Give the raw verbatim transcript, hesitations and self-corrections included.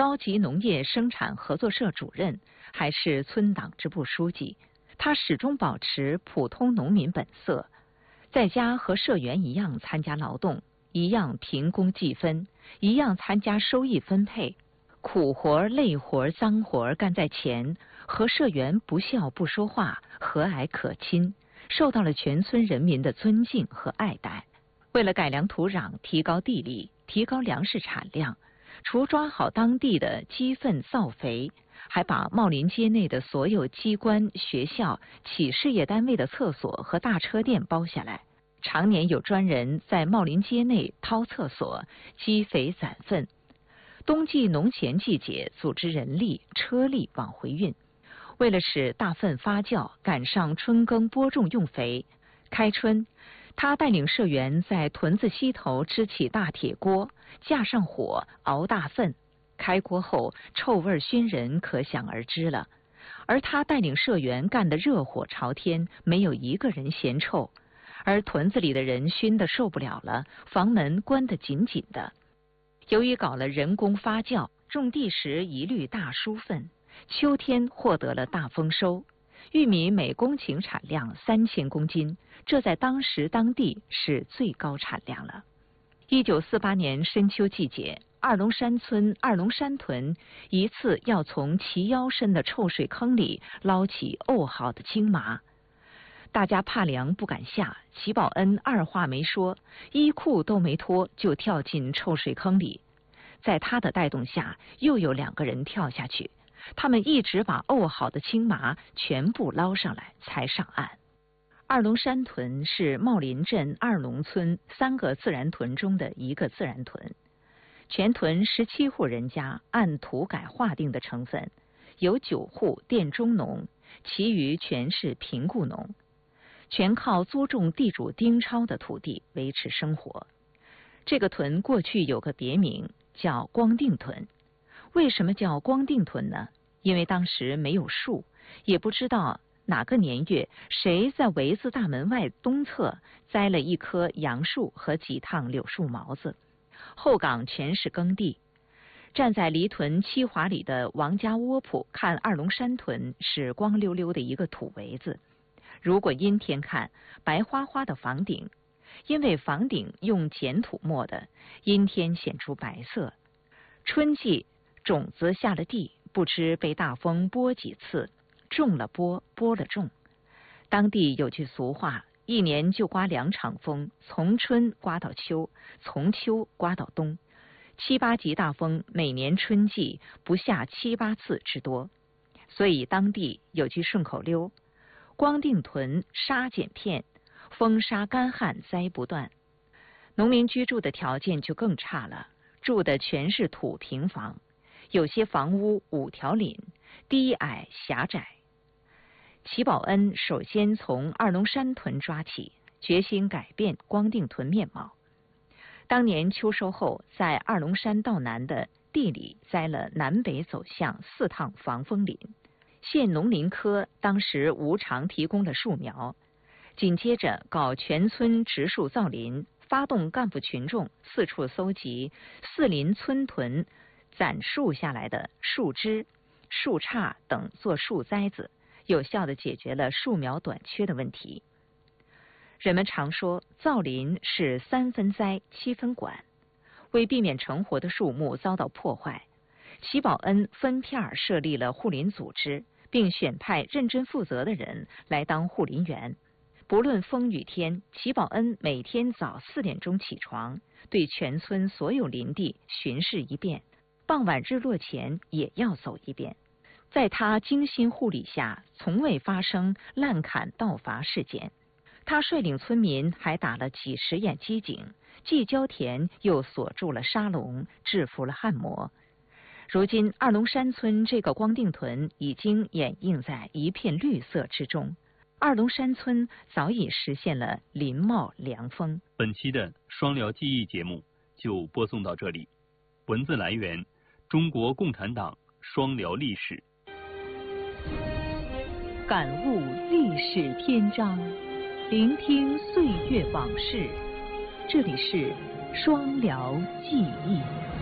高级农业生产合作社主任，还是村党支部书记，他始终保持普通农民本色，在家和社员一样参加劳动，一样凭工计分，一样参加收益分配，苦活、累活、脏活干在前，和社员不笑不说话，和蔼可亲，受到了全村人民的尊敬和爱戴。为了改良土壤、提高地力、提高粮食产量，除抓好当地的鸡粪造肥，还把茂林街内的所有机关、学校、企事业单位的厕所和大车店包下来，常年有专人在茂林街内掏厕所、积肥攒粪。冬季农闲季节，组织人力、车力往回运。为了使大粪发酵，赶上春耕播种用肥，开春，他带领社员在屯子西头支起大铁锅，架上火熬大粪。开锅后，臭味熏人，可想而知了。而他带领社员干得热火朝天，没有一个人嫌臭。而屯子里的人熏得受不了了，房门关得紧紧的。由于搞了人工发酵，种地时一律大疏粪，秋天获得了大丰收。玉米每公顷产量三千公斤，这在当时当地是最高产量了。一九四八年深秋季节，二龙山村二龙山屯一次要从齐腰深的臭水坑里捞起沤好的青麻，大家怕凉不敢下，齐宝恩二话没说，衣裤都没脱就跳进臭水坑里。在他的带动下，又有两个人跳下去，他们一直把沤好的青麻全部捞上来才上岸。二龙山屯是茂林镇二龙村三个自然屯中的一个自然屯，全屯十七户人家按土改划定的成分，有九户佃中农，其余全是贫雇农，全靠租种地主丁超的土地维持生活。这个屯过去有个别名叫光腚屯。为什么叫光腚屯呢？因为当时没有树，也不知道哪个年月谁在围子大门外东侧栽了一棵杨树和几趟柳树毛子，后岗全是耕地。站在离屯七华里的王家窝铺看二龙山屯是光溜溜的一个土围子，如果阴天看，白花花的房顶，因为房顶用碱土磨的，阴天显出白色。春季种子下了地，不知被大风拨几次，种了播，播了种。当地有句俗话，一年就刮两场风，从春刮到秋，从秋刮到冬。七八级大风每年春季不下七八次之多，所以当地有句顺口溜：光腚屯沙碱片，风沙干旱灾不断。农民居住的条件就更差了，住的全是土平房，有些房屋五条檩，低矮狭窄。齐宝恩首先从二龙山屯抓起，决心改变光腚屯面貌。当年秋收后，在二龙山道南的地里栽了南北走向四趟防风林，县农林科当时无偿提供了树苗，紧接着搞全村植树造林，发动干部群众四处搜集四邻村屯攒树下来的树枝、树杈等做树栽子，有效地解决了树苗短缺的问题。人们常说造林是三分栽七分管，为避免成活的树木遭到破坏，齐宝恩分片设立了护林组织，并选派认真负责的人来当护林员。不论风雨天，齐宝恩每天早四点钟起床，对全村所有林地巡视一遍，傍晚日落前也要走一遍。在他精心护理下，从未发生滥砍盗伐事件。他率领村民还打了几十眼机井，既浇田又锁住了沙龙，制服了旱魔。如今二龙山村这个光腚屯已经掩映在一片绿色之中，二龙山村早已实现了林茂凉风。 本期的双辽记忆节目就播送到这里，文字来源中国共产党双辽历史， 感悟历史篇章，聆听岁月往事。这里是双辽记忆。